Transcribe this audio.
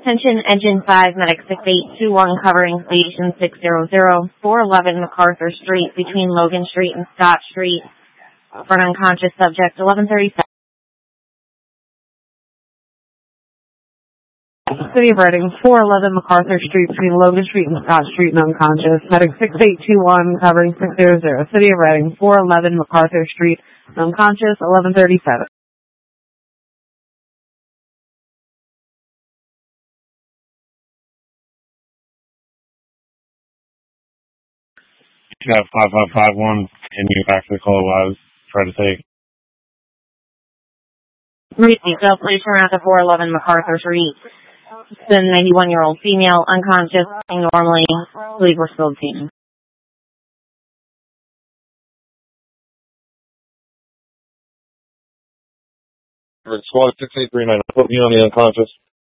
Attention Engine 5, Medic 6821, covering Station 600, 411 MacArthur Street, between Logan Street and Scott Street, for an unconscious subject, 1137. City of Reading, 411 MacArthur Street, between Logan Street and Scott Street, and unconscious. Medic 6821, covering 600. City of Reading, 411 MacArthur Street, unconscious, 1137. You got 5551, and you back to the call I was trying to take. Detail, please turn out to 411 MacArthur Street. The 91-year-old female, unconscious, normally, believe we're still obtaining. Squad 6839, put me on the unconscious.